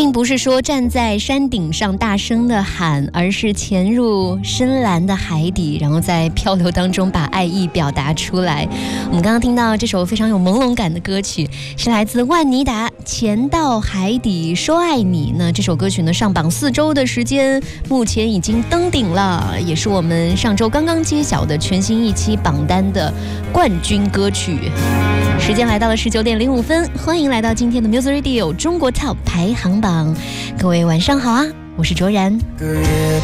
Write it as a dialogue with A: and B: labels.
A: 并不是说站在山顶上大声的喊，而是潜入深蓝的海底，然后在漂流当中把爱意表达出来。我们刚刚听到这首非常有朦胧感的歌曲，是来自万妮达《潜到海底说爱你》呢。这首歌曲呢上榜4周的时间，目前已经登顶了，也是我们上周刚刚揭晓的全新一期榜单的冠军歌曲。时间来到了19点05分，欢迎来到今天的 Music Radio 中国 Top 排行榜。各位晚上好啊，我是卓然。
B: 个夜